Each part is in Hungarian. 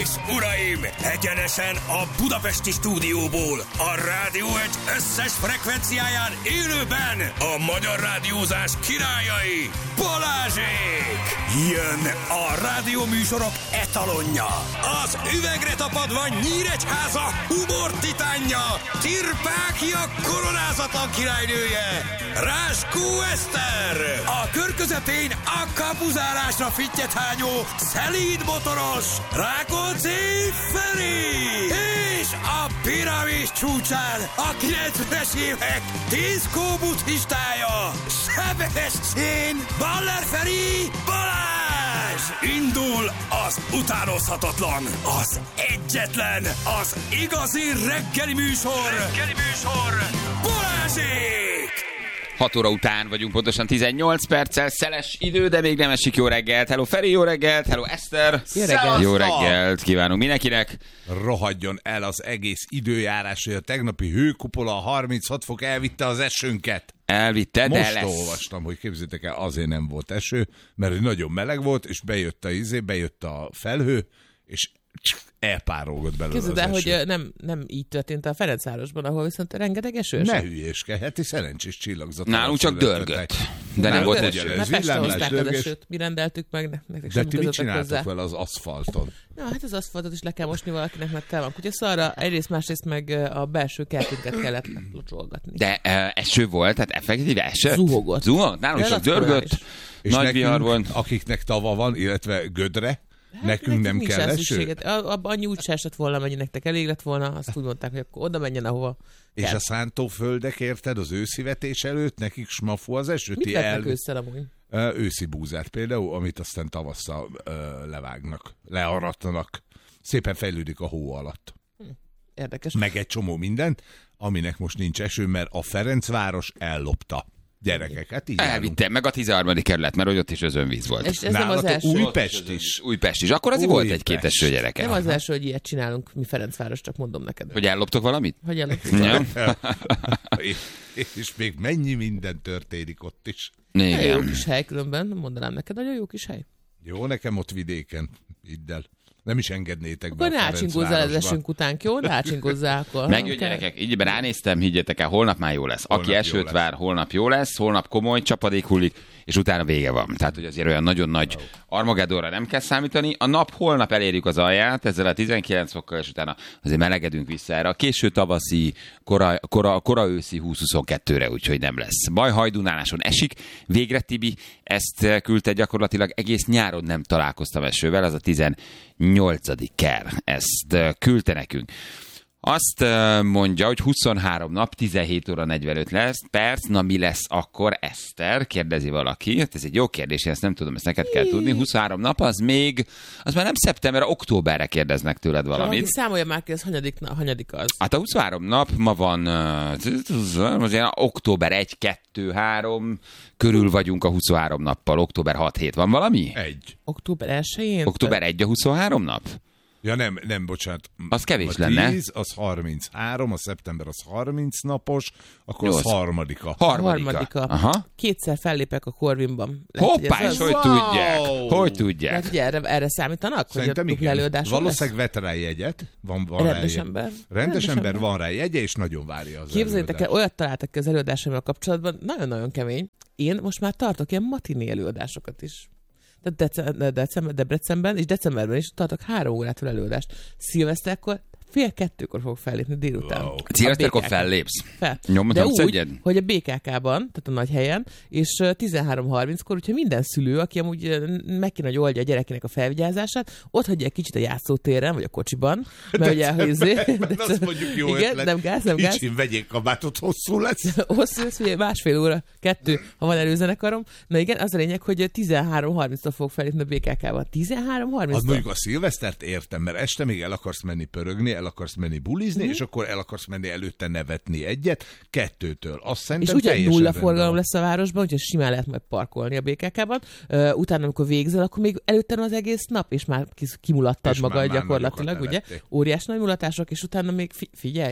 és uraim, egyenesen a budapesti stúdióból, a Rádió Egy összes frekvenciáján élőben a magyar rádiózás királyai, Balázsék! Jön a rádióműsorok etalonja, az üvegre tapadva Nyíregyháza humor titánja, Tirpákia koronázatlan királynője, Ráskó Eszter, a kör közepén a kapuzárásra fittyet hányó szelíd motoros Rákóczi Feri, és a piramis csúcsán a 90-es évek diszkó buddhistája, Sebestyén Baller Feri Balázs! Indul az utánozhatatlan, az egyetlen, az igazi reggeli műsor, Balázsék! 6 óra után vagyunk, pontosan 18 perccel, szeles idő, de még nem esik. Jó reggelt. Hello Feri, jó reggelt. Hello Eszter. Jó reggelt kívánunk mindenkinek. Rohadjon el az egész időjárás, hogy a tegnapi hőkupola 36 fok elvitte az esőnket. Elvitte, de most lesz. olvastam, hogy képzeljétek el, azért nem volt eső, mert nagyon meleg volt, és bejött a felhő, és elpárolgott belőle Képzeld az el, eső. hogy nem így történt a Ferencvárosban, ahol viszont rengeteg eső esett. Ne hülyéskedj, heti szerencsés csillagzat. Nálunk csak dörgött, de nem volt eső. Ez Mert Pestre villámlás, hozták az dörgés. esőt, mi rendeltük meg, nektek De semmi ti mit közetek csináltok hozzá. vele az aszfalton? Na, hát az aszfaltot is le kell mosni valakinek, mert tel van kutyaszarra, egyrészt, másrészt meg a belső kertünket kellett locsolgatni. De eső volt, tehát effektíve eső. Zuhogott. Nálunk csak Relatív dörgött, És nagy nekünk, vihar volt. akiknek tava van, illetve gödre, Hát nekünk nem nincs kell rá eső? szükséged. Annyi úgy se esett volna, mennyi nektek elég lett volna, azt úgy mondták, hogy akkor oda menjen, ahova És kell. a szántóföldek, érted, az őszivetés előtt nekik smafu az eső? Mit vetnek ősszel amúgy? Őszi búzát például, amit aztán tavasszal levágnak, learattanak. Szépen fejlődik a hó alatt. Érdekes. Meg egy csomó mindent, aminek most nincs eső, mert a Ferencváros ellopta. Gyerekek, hát így járunk. Elvitte, meg a 13. kerület, mert hogy ott is özönvíz volt. És ez nem az Nálatok első. Újpest is. Újpest is. Akkor azért volt egy-két Újpest. eső, gyerekek. Nem az első, hogy ilyet csinálunk mi Ferencváros, csak mondom neked. Hogy elloptok valamit? Hogy Ja. És még mennyi minden történik ott is. Nagyon jó Igen. kis hely különben, mondanám neked, nagyon jó kis hely. Jó, nekem ott vidéken, idd el. Nem is engednétek be Akkor a ne ácsingozzál az Ferencvárosba. esünk után, jó? Ne ácsingozzál akkor. Megjön gyerekek, így ránéztem, higgyétek el, holnap már jó lesz. Aki Holnap jó esőt lesz. vár, holnap jó lesz, holnap komoly csapadék hullik, és utána vége van. Tehát, hogy azért olyan nagyon nagy Armagedonra nem kell számítani. A nap holnap elérjük az alját, ezzel a 19 fokkal, és utána azért melegedünk vissza erre a késő tavaszi, kora őszi 20-22-re, úgyhogy nem lesz. Baj, Hajdunáláson esik. Végre Tibi ezt küldte gyakorlatilag egész nyáron nem találkoztam esővel, az a 18. ker. Ezt küldte nekünk. Azt mondja, hogy 23 nap, 17 óra 45 lesz, perc, na mi lesz akkor, Eszter? Kérdezi valaki. Hát ez egy jó kérdés, én ezt nem tudom, ezt neked kell tudni. 23 nap, az már nem szeptember, októberre kérdeznek tőled Valaki valamit. számolja már ki, ez hanyadik az. Hát a 23 nap, ma van most ilyen október 1, 2, 3, körül vagyunk a 23 nappal, október 6-7. Van valami? Egy. Október 1-én? Október 1 a 23 nap? Ja nem, bocsánat. Az kevés a lenne. 10, az 33, a szeptember az 30 napos, akkor az Jó, harmadika. Harmadika. Aha. Kétszer fellépek a Corvinban. Lehet, Hoppá, hogy ez és az? hogy tudják? Hogy tudják? Lehet, hogy erre számítanak? Szerintem hogy a dupla igen. előadáson Valószínűleg vett rá jegyet. Van Rendes rá ember. Rendes ember van rá jegye, és nagyon várja az Képzeljétek el, előadást. olyat találtak ki az előadásommal kapcsolatban, nagyon-nagyon kemény. Én most már tartok ilyen matiné előadásokat is. Tehát Debrecenben és decemberben is tartok 3 órától előadást. Szilveszterkor 1:30 fog fellépni délután. Wow. Szilveszterkor A BKK. fellépsz? Fel. Nyomod, De nem úgy, szedjed? hogy a BKK-ban, tehát a nagy helyen, és 13:30-kor, úgyhogy minden szülő, aki amúgy meg kéne, hogy oldja a gyerekének a felvigyázását, ott hagyja egy kicsit a játszótéren, vagy a kocsiban, mert ugye, hogy Azt mondjuk jó igen, ötlet. nem gáz. Kicsim, vegyék kabátot, hosszú lesz. Hosszú lesz, ugye 1,5 óra, 2, ha van előzenekarom. Na igen, az a lényeg, hogy 13:30-tól fog felépni a BKK-ban. 13:30-tól? Az mondjuk a szilvesztert értem, mert este még el akarsz menni pörögni, el akarsz menni bulizni, és akkor el akarsz menni előtte nevetni egyet, 2-től. Azt És szerintem ugyan teljesen nulla rendben forgalom van. lesz a városban, úgyhogy simán lehet majd parkolni a BKK-ban. Utána, amikor végzel, akkor még előtte az egész nap, és már kimulattad És magad már gyakorlatilag, nagyokat ugye? nevettél. Óriás nagy mulatások, és utána még figyelj,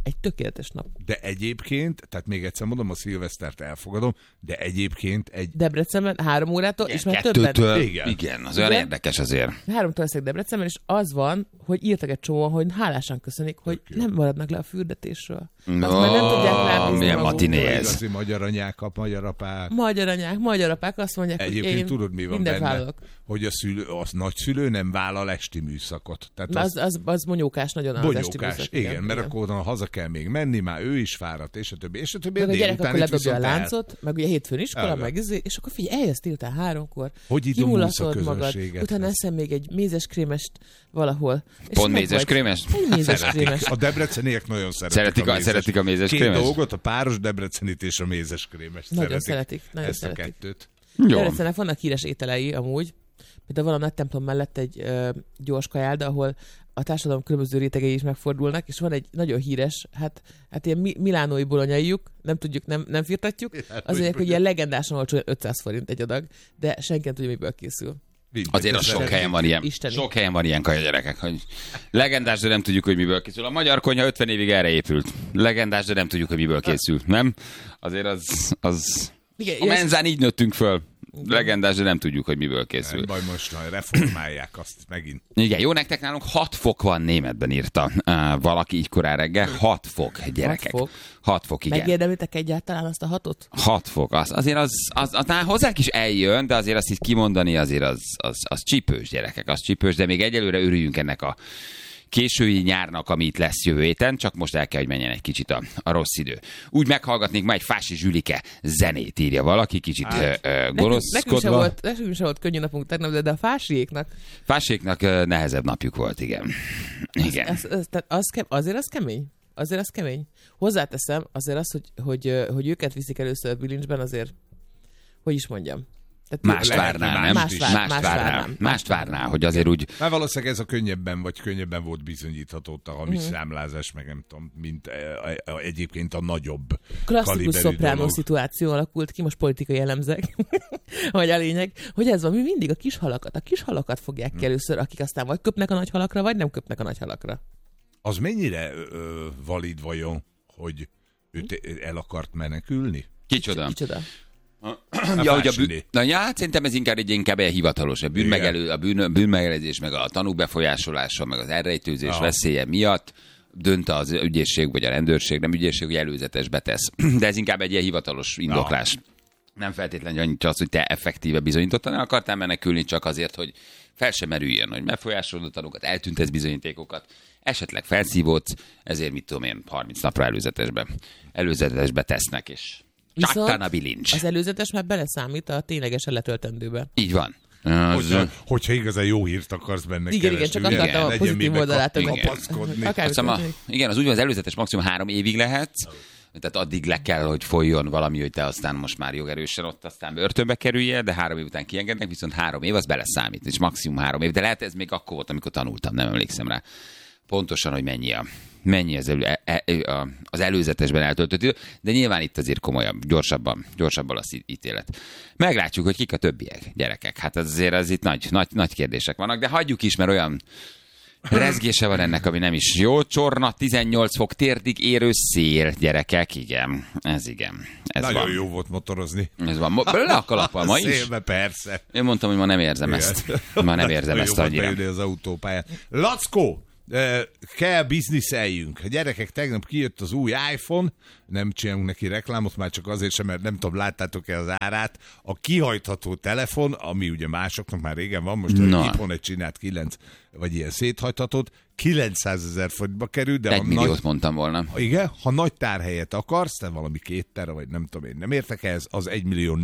egy tökéletes nap. De egyébként, tehát még egyszer mondom, a szilvesztert elfogadom, de egyébként egy... Debrecenben 3 órától, és már többen. 2-től. Igen. Igen, az olyan érdekes azért. 3-tól leszek Debrecenben, és az van, hogy írtak egy csomóan, hogy hálásan köszönik, hogy nem maradnak le a fürdetésről. Azt már nem tudják rábízni milyen magukról. matiné ez. Igazi magyar anyák, magyar apák. Magyar anyák, magyar apák azt mondják, Egyébként hogy én tudod, mi van mindent benne? vállalok. Hogy a nagyszülő nem vállal esti műszakot. Tehát Az monyókás nagyon az esti bonyókás, műszak, igen, mert akkor haza kell még menni, már ő is fáradt, és a többi, és a többi. Meg a gyerek délután akkor itt ledobja a viszont láncot, meg ugye hétfőn iskola, Elve. meg és akkor figyelj, eljössz délután 3-kor, Hogy idomulsz a kimulatod magad, közönséget? utána eszem még egy mézeskrémest valahol. És Pont meg mézeskrémest? vagy. Egy mézeskrémest. A debreceniek nagyon szeretik Szeretik a mézeskrémest? Két dolgot, a páros debrecenit és a mézeskrémest. Nagyon szeretik. Nagyon ezt szeretik. a kettőt. Jó. Debrecennek vannak híres ételei amúgy, például van a nagy templom mellett egy gyors kajálda, ahol a társadalom különböző rétegei is megfordulnak, és van egy nagyon híres, hát ilyen milánói bolonyaijuk, nem tudjuk, nem firtatjuk, azért, hogy ilyen legendásan olcsó, 500 forint egy adag, de senki nem tudja, miből készül. Azért az sok helyen van ilyen. Isteni. Sok helyen van ilyen kaja, gyerekek, hogy legendás, de nem tudjuk, hogy miből készül. A magyar konyha 50 évig erre épült. Legendás, de nem tudjuk, hogy miből készül. Nem? Azért az... Igen, A menzán így nőttünk föl. Legendás, de nem tudjuk, hogy miből készül. Nem baj, most reformálják azt megint. Igen, jó, nektek nálunk 6 fok van, németben írta valaki így korán reggel. 6 fok, gyerekek. 6 fok? 6 fok, igen. Megérdemlitek egyáltalán azt a 6-ot? 6 fok, azért talán hozzánk is eljön, de azért azt így kimondani azért az csípős, gyerekek, az csípős, de még egyelőre örüljünk ennek a késői nyárnak, ami itt lesz jövő héten, csak most el kell, hogy menjen egy kicsit a rossz idő. Úgy meghallgatnék már egy Fási Zsülike zenét, írja valaki, kicsit gonoszkodva. Nekünk sem volt könnyű napunk tegnap, de a Fásiéknak. Fásiéknak nehezebb napjuk volt, igen. Igen. Azért az kemény. Azért az kemény. Hozzáteszem, azért az, hogy őket viszik először a bilincsben, azért, hogy is mondjam. Mást várnál, nem? Mást várnál, hogy azért úgy... Már valószínűleg ez a könnyebben volt bizonyítható a hamis számlázás, meg nem tudom, mint egyébként a nagyobb klasszikus szopránó dolog. szituáció alakult ki, most politikai jellemzek, vagy a lényeg, hogy ez van, mi mindig a kis halakat fogják ki először, akik aztán vagy köpnek a nagy halakra, vagy nem köpnek a nagy halakra. Az mennyire valid vajon, hogy őt el akart menekülni? Kicsoda? Ja, hogy hát szerintem ez inkább egy hivatalos. A bűnmegelőzés, meg a tanúk befolyásolása, meg az elrejtőzés veszélye miatt dönt az ügyészség, vagy a rendőrség, nem ügyészség, hogy előzetesbe tesz. De ez inkább egy ilyen hivatalos indoklás. Nem feltétlenül annyit az, hogy te effektíve bizonyítottan akartál menekülni, csak azért, hogy fel sem merüljön, hogy befolyásolod a tanúkat, eltüntesz bizonyítékokat, esetleg felszívódsz, ezért mit tudom én, 30 napra előzetesbe tesznek, és csattán a bilincs. Az előzetes már beleszámít a ténylegesen letöltendőbe. Így van. Hogyha igazán jó hírt akarsz benne igen, csak akartam a pozitív oldalát kapaszkodni. Igen, az úgy van, az előzetes maximum 3 évig lehetsz, tehát addig le kell, hogy folyjon valami, hogy te aztán most már jogerősen ott aztán börtönbe kerüljél, de 3 év után kiengednek, viszont 3 év az beleszámít, és maximum 3 év. De lehet ez még akkor volt, amikor tanultam, nem emlékszem rá pontosan, hogy mennyi az előzetesben eltöltött idő, de nyilván itt azért komolyabb, gyorsabban az ítélet. Meglátjuk, hogy kik a többiek, gyerekek. Hát azért az itt nagy kérdések vannak, de hagyjuk is, mert olyan rezgése van ennek, ami nem is jó. Csorna, 18 fok, térdig érő szél, gyerekek, igen. Ez nagyon van. jó volt motorozni. Ez van. Le a kalappal ma is? Szélbe, persze. Én mondtam, hogy ma nem érzem ezt. Ma nem érzem ezt annyira. Az autópályán. Lackó! Kell bizniszeljünk. A gyerekek, tegnap kijött az új iPhone, nem csinálunk neki reklámot, már csak azért sem, mert nem tudom, láttátok-e az árát. A kihajtható telefon, ami ugye másoknak már régen van, most a iPhone egy csinált 9, vagy ilyen széthajthatót, 900 000 forintba kerül, de 1 milliót mondtam volna. Igen, ha nagy tárhelyet akarsz, te valami 2 tera, vagy nem tudom én, nem értek ehhez, az 1,4 millió.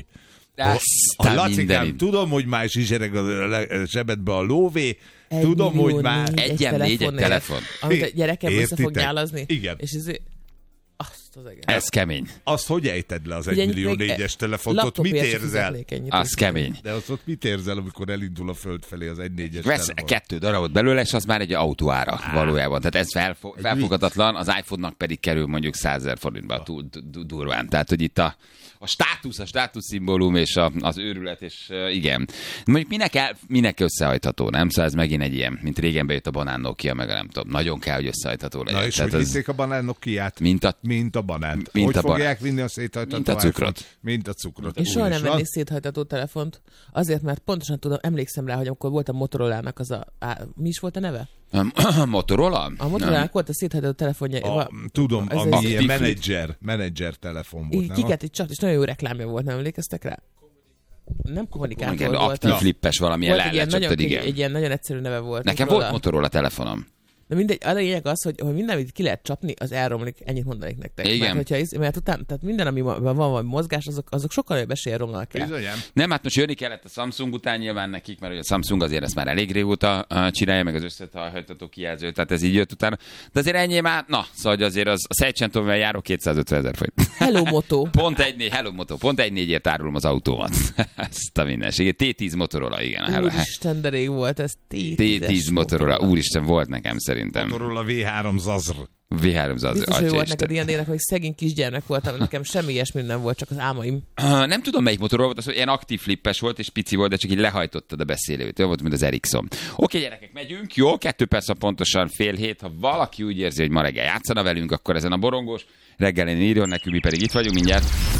Lacikám, tudom, hogy már zsizsereg a zsebedbe a lóvé, tudom, hogy már... 1,4 egy telefon. Amit a gyerekem össze fog nyálazni. Igen. És az egész. Ez kemény. Azt hogy ejted le az Ugye 1 millió 4-es telefont? Ott mit érzel? Az kemény. De ott mit érzel, amikor elindul a föld felé az 1.4-es Vesz telefon? 2 darabot belőle, és az már egy autóára valójában. Tehát ez felfogadatlan, az iPhone-nak pedig kerül mondjuk 100 000 forintba durván. Tehát, hogy itt a státuszszimbólum és az őrület, és igen. Mondjuk minek összehajtható, nem? Szóval ez megint egy ilyen, mint régen bejött a banán Nokia, meg nem tudom. Nagyon kell, hogy összehajtható legyen. Na és tehát hogy vitték a banán Nokiát? Mint a banánt. Mint hogy a fogják vinni a széthajtató Mint a cukrot. Mint a cukrot. Én soha nem Úr, vennék széthajtató telefont, azért, mert pontosan tudom, emlékszem rá, hogy amikor volt a Motorola-nak mi is volt a neve? Motorola? A Motorola-nak volt a széthajtató telefonja. Tudom, ez ami egy- ilyen menedzser telefon volt, nem? Kiket itt csak, és nagyon jó reklámja volt, nem emlékeztek rá? Nem kommunikátor Igen, volt. aktív flippes valamilyen Volt egy ilyen, lecsaptad, nagyon, igen. egy ilyen nagyon egyszerű neve volt. Nekem volt Motorola telefonom. De mindegy, a lényeg az, hogy minden, amit ki lehet csapni, az elromlik, ennyit mondanék nektek. Igen. Mert utána, tehát minden, ami van valami mozgás, azok sokkal nagyobb eséllyel romlanak el. Bizonyám. Nem, hát most jönni kellett a Samsung után nyilván nekik, mert ugye a Samsung azért ezt már elég régóta csinálja, meg az összehajtható kijelző, tehát ez így jött utána. De azért ennyi már, szóval azért az a Szejcsentóval járó 250 000 forint. Hello Moto. Hello Moto, pont 1.4-ért árulom az autómat. Ezt a mindenségét. T10 Motorola, igen. A Hello. Úristen, de rég volt ez. T10 Motorola, úristen, volt nekem szerintem. Motorola V3 Zazr. V3 az Biztos, hogy volt neked ilyen ének, hogy szegény kisgyermek voltam, nekem semmi ilyesmi nem volt, csak az álmaim. Nem tudom, melyik Motorola volt, az, hogy ilyen aktív flippes volt, és pici volt, de csak így lehajtottad a beszélőt. Olyan volt, mint az Ericsson. Oké, gyerekek, megyünk. Jó, 2 perc pontosan 6:30. Ha valaki úgy érzi, hogy ma reggel játszana velünk, akkor ezen a borongós reggelen írjon nekünk, mi pedig itt vagyunk mindjárt.